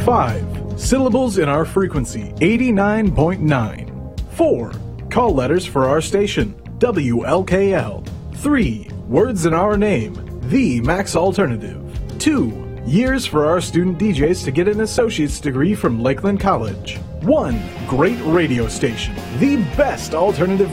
5. Syllables in our frequency, 89.9. 4. Call letters for our station, WLKL. 3. Words in our name, The Max Alternative. 2. Years for our student DJs to get an associate's degree from Lakeland College. 1. Great radio station, the best alternative